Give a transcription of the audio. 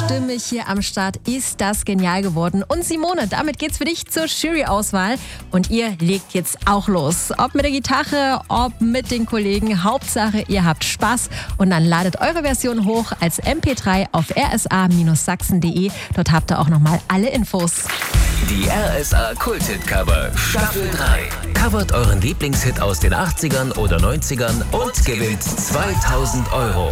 Stimme hier am Start. Ist das genial geworden. Und Simone, damit geht's für dich zur Jury-Auswahl. Und ihr legt jetzt auch los. Ob mit der Gitarre, ob mit den Kollegen. Hauptsache, ihr habt Spaß. Und dann ladet eure Version hoch als MP3 auf rsa-sachsen.de. Dort habt ihr auch nochmal alle Infos. Die RSA Kult-Hit-Cover Staffel 3. Covert euren Lieblingshit aus den 80ern oder 90ern und gewinnt 2000 Euro.